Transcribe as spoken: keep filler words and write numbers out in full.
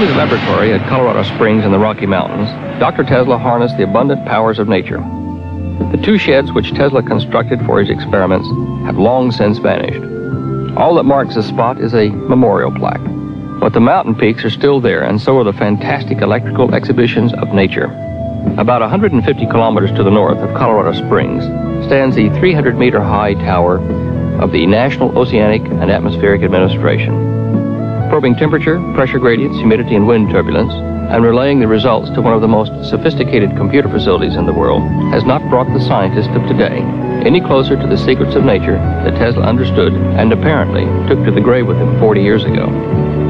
his laboratory at Colorado Springs in the Rocky Mountains, Doctor Tesla harnessed the abundant powers of nature. The two sheds which Tesla constructed for his experiments have long since vanished. All that marks the spot is a memorial plaque. But the mountain peaks are still there, and so are the fantastic electrical exhibitions of nature. About one hundred fifty kilometers to the north of Colorado Springs stands the three hundred meter high tower of the National Oceanic and Atmospheric Administration, probing temperature, pressure gradients, humidity, and wind turbulence, and relaying the results to one of the most sophisticated computer facilities in the world, has not brought the scientists of today any closer to the secrets of nature that Tesla understood and apparently took to the grave with him forty years ago.